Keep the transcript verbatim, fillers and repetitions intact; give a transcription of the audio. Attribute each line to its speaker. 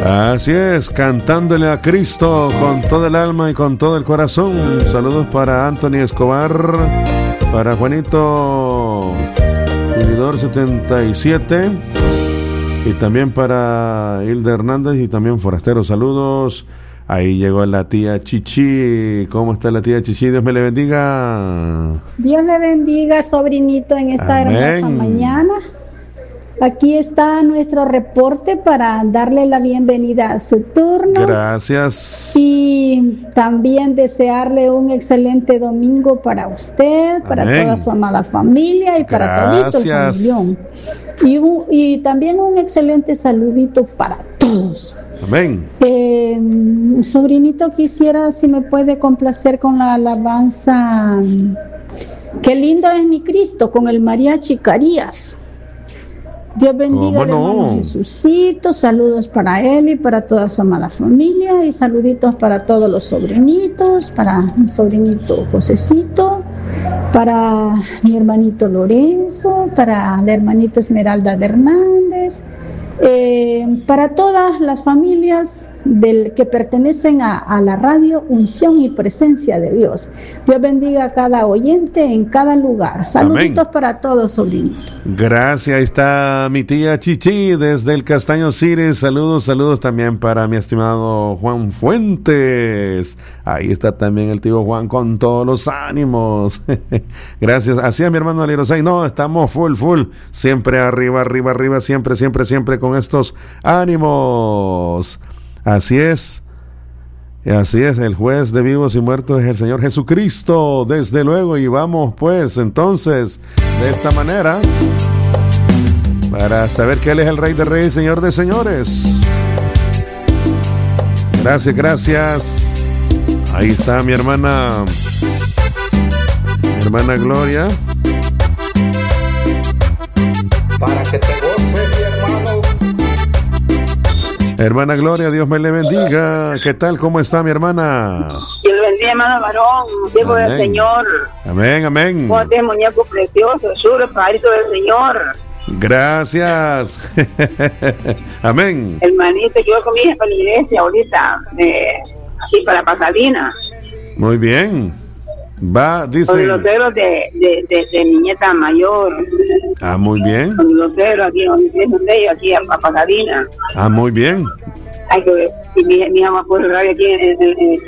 Speaker 1: Así es, cantándole a Cristo con todo el alma y con todo el corazón. Saludos para Anthony Escobar, para Juanito Unidor setenta y siete y también para Hilda Hernández y también Forastero. Saludos. Ahí llegó la tía Chichi. ¿Cómo está la tía Chichi? Dios me le bendiga.
Speaker 2: Dios le bendiga, sobrinito, en esta Amén. Hermosa mañana. Aquí está nuestro reporte para darle la bienvenida a su turno.
Speaker 1: Gracias.
Speaker 2: Y también desearle un excelente domingo para usted, para Amén. Toda su amada familia y para todito el familión. Y, un, y también un excelente saludito para todos.
Speaker 1: Amén.
Speaker 2: Eh, sobrinito, quisiera si me puede complacer con la alabanza Qué lindo es mi Cristo, con el mariachi Carías. Dios bendiga al hermano Jesucito, saludos para él y para toda su amada familia, y saluditos para todos los sobrinitos, para mi sobrinito Josecito, para mi hermanito Lorenzo, para la hermanita Esmeralda de Hernández, eh, para todas las familias del que pertenecen a, a la radio Unción y Presencia de Dios. Dios bendiga a cada oyente en cada lugar. Saluditos Amén. Para todos, sobrinito.
Speaker 1: Gracias, ahí está mi tía Chichi desde el Castaño City. Saludos, saludos también para mi estimado Juan Fuentes. Ahí está también el tío Juan con todos los ánimos. Gracias. Así es, mi hermano Alirosay. No, estamos full, full. Siempre arriba, arriba, arriba, siempre, siempre, siempre con estos ánimos. Así es, así es, el juez de vivos y muertos es el Señor Jesucristo, desde luego, y vamos pues entonces de esta manera para saber que Él es el Rey de Reyes, Señor de Señores. Gracias, gracias. Ahí está mi hermana, mi hermana Gloria.
Speaker 3: Para que te goce, mi hermano.
Speaker 1: Hermana Gloria, Dios me le bendiga. ¿Qué tal? ¿Cómo está mi hermana?
Speaker 4: Dios le bendiga, hermano varón, siervo del Señor.
Speaker 1: Amén, amén.
Speaker 4: Como este muñeco precioso, chulo, pajarito del Señor.
Speaker 1: Gracias. Amén.
Speaker 4: Hermanito, yo con mi hija para la iglesia ahorita, eh, aquí para Pasadena.
Speaker 1: Muy bien. Va, dice.
Speaker 4: Con los ceros de, de, de, de mi nieta mayor.
Speaker 1: Ah, muy bien.
Speaker 4: Con los ceros aquí, aquí a, a Pasadena.
Speaker 1: Ah, muy bien.
Speaker 4: Ay, que mi, mi hija me puede aquí en, en, en el